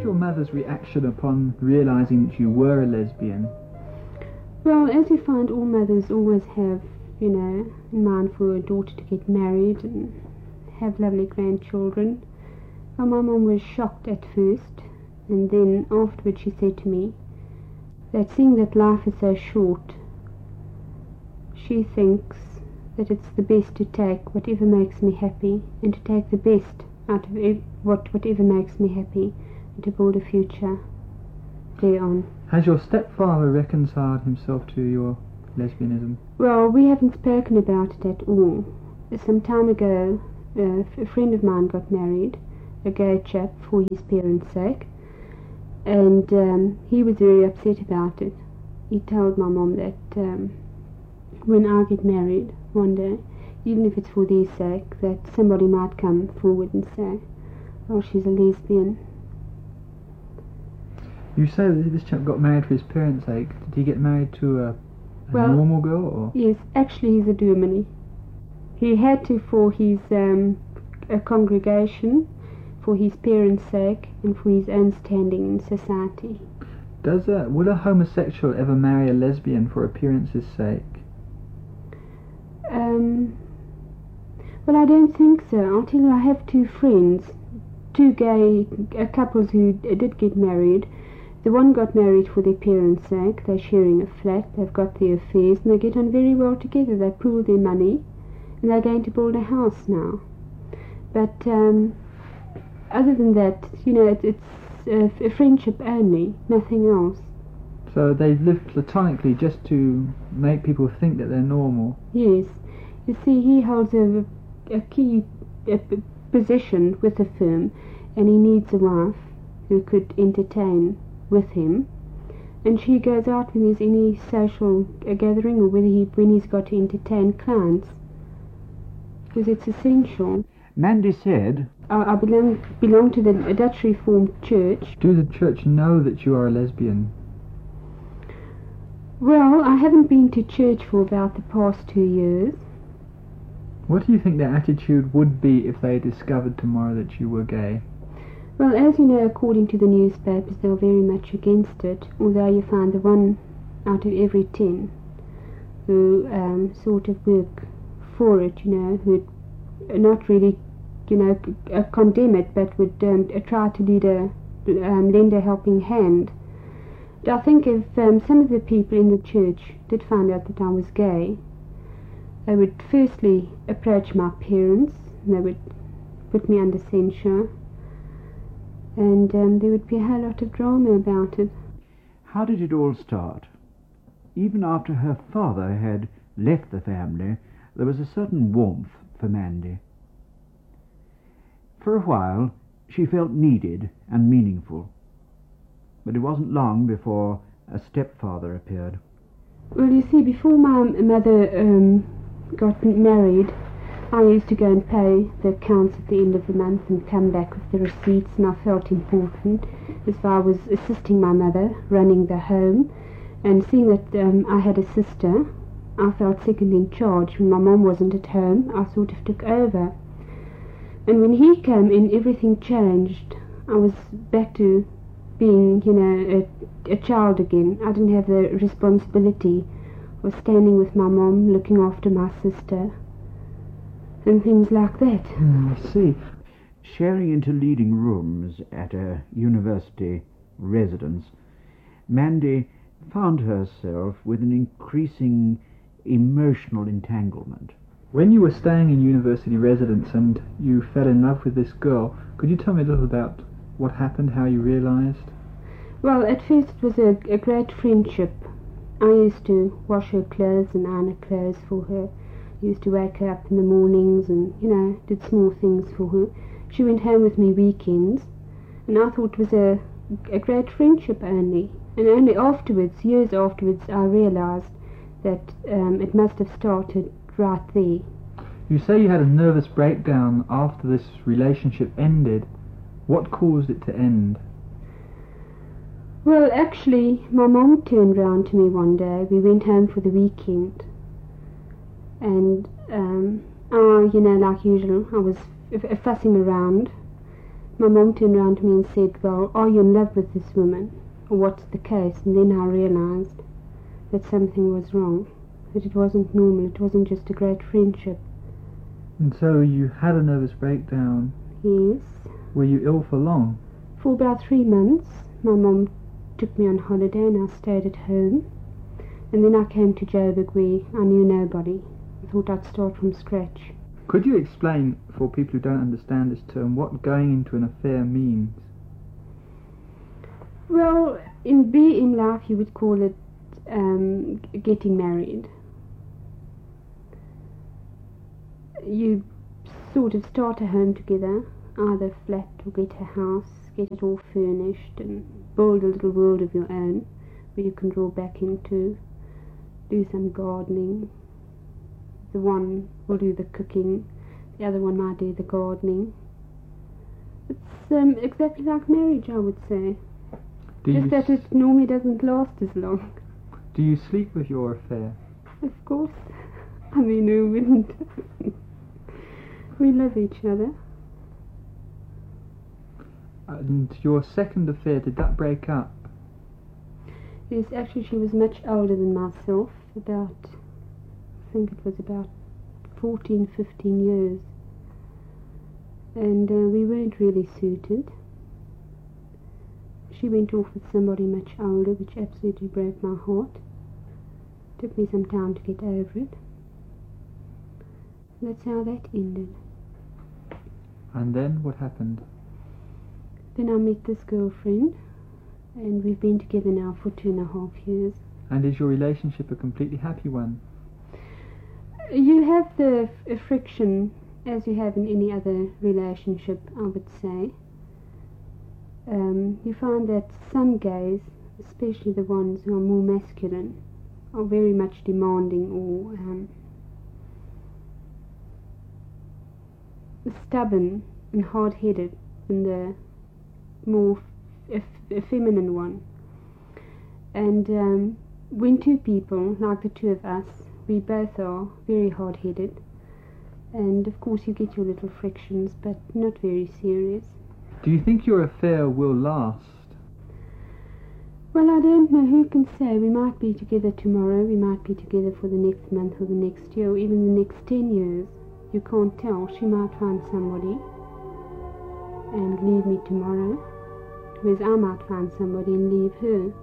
your mother's reaction upon realising that you were a lesbian? Well, as you find, all mothers always have, in mind for a daughter to get married and have lovely grandchildren. Well, my mum was shocked at first, and then afterwards she said to me that seeing that life is so short, she thinks that it's the best to take whatever makes me happy, and to take the best out of whatever makes me happy, and to build a future thereon. Has your stepfather reconciled himself to your lesbianism? Well, we haven't spoken about it at all. Some time ago, a friend of mine got married, a gay chap, for his parents' sake, and he was very upset about it. He told my mum that when I get married one day, even if it's for their sake, that somebody might come forward and say, oh, she's a lesbian. You say that this chap got married for his parents' sake. Did he get married to a normal girl? Or? Yes, actually he's a dominee. He had to for his a congregation, for his parents' sake, and for his own standing in society. Would a homosexual ever marry a lesbian for appearance's sake? Well, I don't think so. I'll tell you, I have two friends, two gay couples who did get married. The one got married for their parents' sake. They're sharing a flat, they've got their affairs, and they get on very well together. They pool their money, and they're going to build a house now. But other than that, it's a friendship only, nothing else. So they've lived platonically just to make people think that they're normal? Yes. You see, he holds a key position with the firm, and he needs a wife who could entertain with him, and she goes out when there's any social gathering, or when he's got to entertain clients, because it's essential. Mandy said, I belong to the Dutch Reformed Church. Do the church know that you are a lesbian? Well, I haven't been to church for about the past 2 years. What do you think their attitude would be if they discovered tomorrow that you were gay? Well, as you know, according to the newspapers, they're very much against it, although you find the 1 out of every 10 who sort of work for it, who not really, condemn it, but would try to lend a helping hand. I think if some of the people in the church did find out that I was gay, they would firstly approach my parents, and they would put me under censure, and there would be a whole lot of drama about it. How did it all start? Even after her father had left the family, there was a certain warmth for Mandy. For a while, she felt needed and meaningful, but it wasn't long before a stepfather appeared. Well, you see, before my mother got married, I used to go and pay the accounts at the end of the month and come back with the receipts, and I felt important, as I was assisting my mother running the home, and seeing that I had a sister, I felt second in charge. When my mum wasn't at home, I sort of took over. And when he came in, everything changed. I was back to being, a child again. I didn't have the responsibility of standing with my mum, looking after my sister, and things like that. I see. Sharing into leading rooms at a university residence, Mandy found herself with an increasing emotional entanglement. When you were staying in university residence and you fell in love with this girl, could you tell me a little about what happened, how you realised? Well, at first it was a great friendship. I used to wash her clothes and iron her clothes for her. I used to wake her up in the mornings and, did small things for her. She went home with me weekends, and I thought it was a great friendship only. And only afterwards, years afterwards, I realised that it must have started right there. You say you had a nervous breakdown after this relationship ended. What caused it to end? Well, actually, my mum turned round to me one day. We went home for the weekend, and like usual, I was fussing around, my mum turned round to me and said, well, are you in love with this woman? Or what's the case? And then I realised that something was wrong, that it wasn't normal, it wasn't just a great friendship. And so you had a nervous breakdown. Yes. Were you ill for long? For about 3 months. My mum took me on holiday and I stayed at home. And then I came to Joburg where I knew nobody. I thought I'd start from scratch. Could you explain, for people who don't understand this term, what going into an affair means? Well, in BM life you would call it getting married. You sort of start a home together, either a flat or get a house, get it all furnished and build a little world of your own where you can draw back into, do some gardening. The one will do the cooking, the other one might do the gardening. It's exactly like marriage, I would say. Just that it normally doesn't last as long. Do you sleep with your affair? Of course. I mean, who wouldn't? We love each other. And your second affair, did that break up? Yes, actually she was much older than myself, about, I think it was about 14, 15 years. And we weren't really suited. She went off with somebody much older, which absolutely broke my heart. Took me some time to get over it. That's how that ended. And then what happened? Then I met this girlfriend, and we've been together now for 2.5 years. And is your relationship a completely happy one? You have the friction, as you have in any other relationship, I would say. You find that some gays, especially the ones who are more masculine, are very much demanding or stubborn and hard-headed than the more feminine one. And when two people, like the two of us, we both are very hard-headed, and of course you get your little frictions, but not very serious. Do you think your affair will last? Well, I don't know, who can say? We might be together tomorrow, we might be together for the next month or the next year, or even the next 10 years. You can't tell. She might find somebody and leave me tomorrow, whereas I might find somebody and leave her.